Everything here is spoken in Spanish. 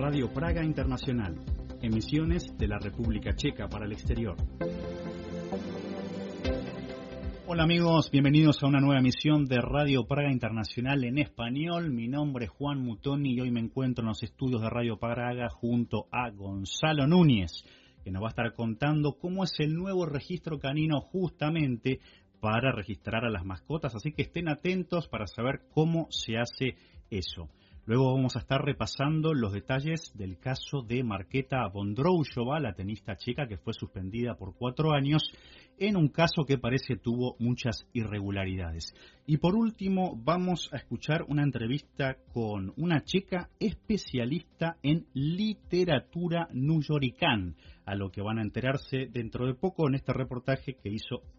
Radio Praga Internacional, emisiones de la República Checa para el exterior. Hola amigos, bienvenidos a una nueva emisión de Radio Praga Internacional en español. Mi nombre es Juan Mutoni y hoy me encuentro en los estudios de Radio Praga junto a Gonzalo Núñez, que nos va a estar contando cómo es el nuevo registro canino justamente para registrar a las mascotas, así que estén atentos para saber cómo se hace eso. Luego vamos a estar repasando los detalles del caso de Markéta Vondrousová, la tenista checa que fue suspendida por 4 años en un caso que parece tuvo muchas irregularidades. Y por último vamos a escuchar una entrevista con una checa especialista en literatura nuyorican, a lo que van a enterarse dentro de poco en este reportaje que hizo